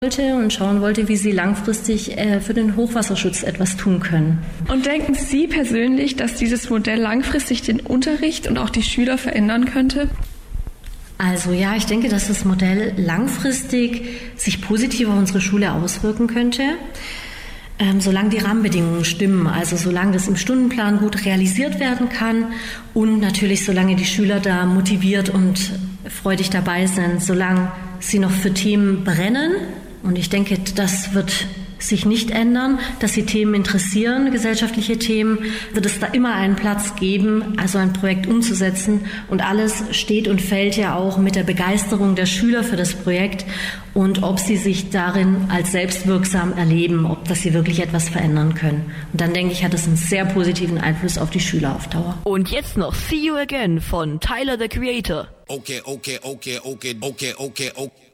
und schauen wollte, wie sie langfristig für den Hochwasserschutz etwas tun können. Und denken Sie persönlich, dass dieses Modell langfristig den Unterricht und auch die Schüler verändern könnte? Also ja, ich denke, dass das Modell langfristig sich positiv auf unsere Schule auswirken könnte. Solange die Rahmenbedingungen stimmen, also solange das im Stundenplan gut realisiert werden kann und natürlich solange die Schüler da motiviert und freudig dabei sind, solange sie noch für Themen brennen. Und ich denke, das wird sich nicht ändern, dass sie Themen interessieren, gesellschaftliche Themen, wird es da immer einen Platz geben, also ein Projekt umzusetzen. Und alles steht und fällt ja auch mit der Begeisterung der Schüler für das Projekt und ob sie sich darin als selbstwirksam erleben, ob dass sie wirklich etwas verändern können. Und dann denke ich, hat es einen sehr positiven Einfluss auf die Schüler auf Dauer. Und jetzt noch See You Again von Tyler, the Creator. Okay.